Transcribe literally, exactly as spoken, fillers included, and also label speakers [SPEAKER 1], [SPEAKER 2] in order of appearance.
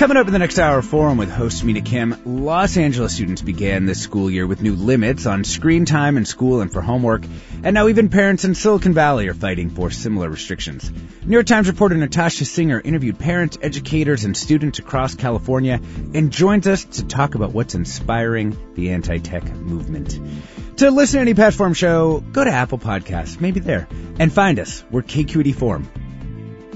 [SPEAKER 1] Coming up in the next hour forum with host Mina Kim, Los Angeles students began this school year with new limits on screen time in school and for homework, and now even parents in Silicon Valley are fighting for similar restrictions. New York Times reporter Natasha Singer interviewed parents, educators, and students across California and joins us to talk about what's inspiring the anti-tech movement. To listen to any Pat Forum show, go to Apple Podcasts, maybe there, and find us. We're K Q E D Forum.